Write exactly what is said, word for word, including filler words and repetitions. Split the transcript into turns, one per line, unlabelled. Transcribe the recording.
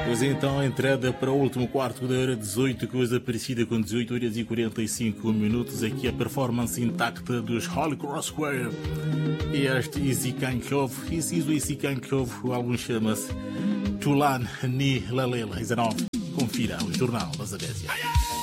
Pois então, a entrada para o último quarto da hora dezoito, coisa parecida com dezoito horas e quarenta e cinco minutos. Aqui a performance intacta dos Holy Cross Square. E este Easy Kind Love, Inciso Easy Kind Love, o álbum chama-se Tulan Ni Lalela, dezenove. Confira o Jornal da Zambésia.